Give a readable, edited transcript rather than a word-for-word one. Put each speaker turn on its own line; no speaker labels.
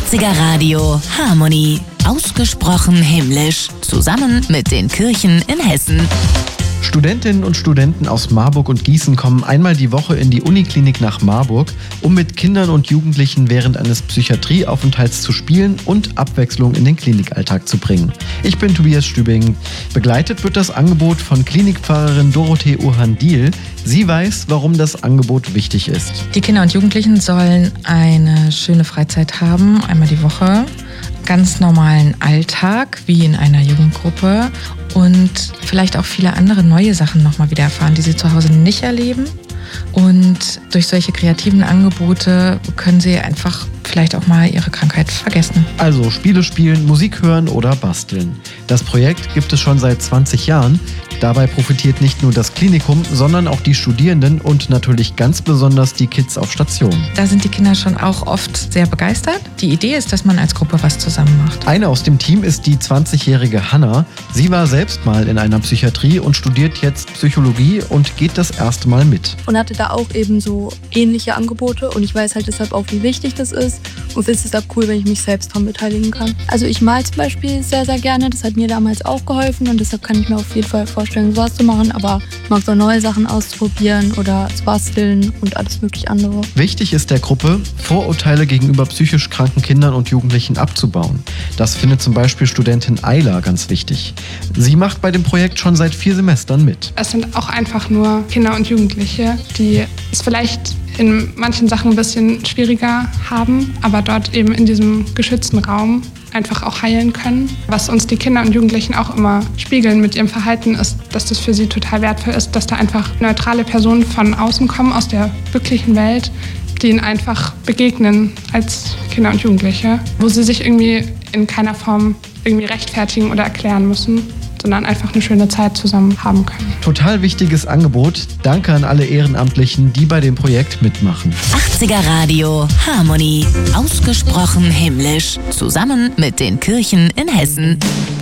80er Radio Harmonie. Ausgesprochen himmlisch. Zusammen mit den Kirchen in Hessen.
Studentinnen und Studenten aus Marburg und Gießen kommen einmal die Woche in die Uniklinik nach Marburg, um mit Kindern und Jugendlichen während eines Psychiatrieaufenthalts zu spielen und Abwechslung in den Klinikalltag zu bringen. Ich bin Tobias Stübing. Begleitet wird das Angebot von Klinikpfarrerin Dorothee Ohandil. Sie weiß, warum das Angebot wichtig ist.
Die Kinder und Jugendlichen sollen eine schöne Freizeit haben, einmal die Woche. Ganz normalen Alltag, wie in einer Jugendgruppe und vielleicht auch viele andere neue Sachen nochmal wieder erfahren, die sie zu Hause nicht erleben. Und durch solche kreativen Angebote können sie einfach vielleicht auch mal ihre Krankheit vergessen.
Also Spiele spielen, Musik hören oder basteln. Das Projekt gibt es schon seit 20 Jahren. Dabei profitiert nicht nur das Klinikum, sondern auch die Studierenden und natürlich ganz besonders die Kids auf Station.
Da sind die Kinder schon auch oft sehr begeistert. Die Idee ist, dass man als Gruppe was zusammen macht.
Eine aus dem Team ist die 20-jährige Hanna. Sie war selbst mal in einer Psychiatrie und studiert jetzt Psychologie und geht das erste Mal mit.
Und hatte da auch eben so ähnliche Angebote und ich weiß halt deshalb auch, wie wichtig das ist und finde es deshalb cool, wenn ich mich selbst daran beteiligen kann. Also ich mal zum Beispiel sehr, sehr gerne, das hat mir damals auch geholfen und deshalb kann ich mir auf jeden Fall vorstellen, sowas zu machen, aber ich mag so neue Sachen auszuprobieren oder zu basteln und alles mögliche andere.
Wichtig ist der Gruppe, Vorurteile gegenüber psychisch kranken Kindern und Jugendlichen abzubauen. Das findet zum Beispiel Studentin Ayla ganz wichtig. Sie macht bei dem Projekt schon seit 4 Semestern mit.
Es sind auch einfach nur Kinder und Jugendliche, die es vielleicht in manchen Sachen ein bisschen schwieriger haben, aber dort eben in diesem geschützten Raum einfach auch heilen können. Was uns die Kinder und Jugendlichen auch immer spiegeln mit ihrem Verhalten ist, dass das für sie total wertvoll ist, dass da einfach neutrale Personen von außen kommen, aus der wirklichen Welt, die ihnen einfach begegnen als Kinder und Jugendliche, wo sie sich irgendwie in keiner Form irgendwie rechtfertigen oder erklären müssen, sondern einfach eine schöne Zeit zusammen haben können.
Total wichtiges Angebot. Danke an alle Ehrenamtlichen, die bei dem Projekt mitmachen.
80er Radio Harmonie. Ausgesprochen himmlisch. Zusammen mit den Kirchen in Hessen.